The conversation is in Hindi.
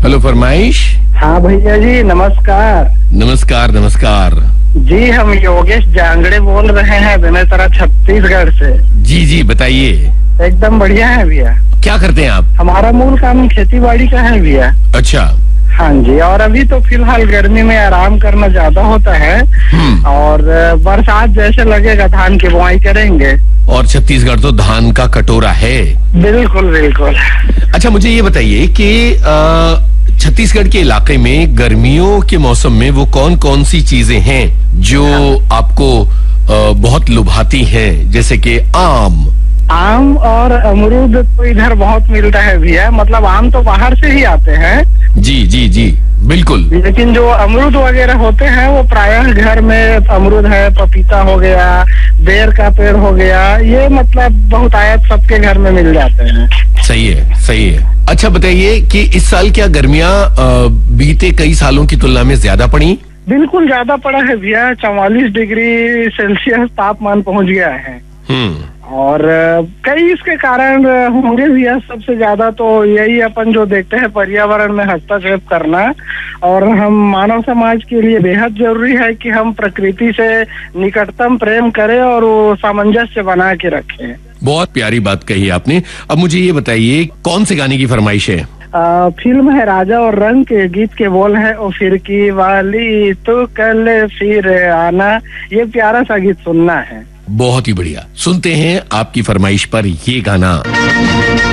हेलो फरमाइश। हाँ भैया जी, नमस्कार। नमस्कार नमस्कार। जी हम योगेश जांगड़े बोल रहे हैं बेमेतरा छत्तीसगढ़ से। जी जी बताइए। एकदम बढ़िया है भैया। क्या करते हैं आप? हमारा मूल काम खेती बाड़ी का है भैया। अच्छा। हाँ जी, और अभी तो फिलहाल गर्मी में आराम करना ज्यादा होता है और बरसात जैसे लगेगा धान की बुआई करेंगे। और छत्तीसगढ़ तो धान का कटोरा है। बिल्कुल बिल्कुल। अच्छा मुझे ये बताइए कि छत्तीसगढ़ के इलाके में गर्मियों के मौसम में वो कौन कौन सी चीजें हैं जो आपको बहुत लुभाती हैं, जैसे कि आम और अमरूद तो इधर बहुत मिलता है भैया। मतलब आम तो बाहर से ही आते हैं। जी जी जी बिल्कुल। लेकिन जो अमरूद वगैरह होते हैं वो प्रायः घर में अमरूद है, पपीता हो गया, बेर का पेड़ हो गया, ये मतलब बहुत आयत सबके घर में मिल जाते हैं। सही है सही है। अच्छा बताइए कि इस साल क्या गर्मियां बीते कई सालों की तुलना में ज्यादा पड़ी? बिल्कुल ज्यादा पड़ा है भैया। 44 डिग्री सेल्सियस तापमान पहुंच गया है। और कई इसके कारण होंगे भैया। सबसे ज्यादा तो यही अपन जो देखते हैं पर्यावरण में हस्तक्षेप करना, और हम मानव समाज के लिए बेहद जरूरी है कि हम प्रकृति से निकटतम प्रेम करें और वो सामंजस्य बना के रखें। बहुत प्यारी बात कही आपने। अब मुझे ये बताइए कौन से गाने की फरमाइश है? फिल्म है राजा और रंग के गीत के बोल है ओ फिरकी वाली तो कल फिर आना। ये प्यारा सा गीत सुनना है। बहुत ही बढ़िया, सुनते हैं आपकी फरमाइश पर ये गाना।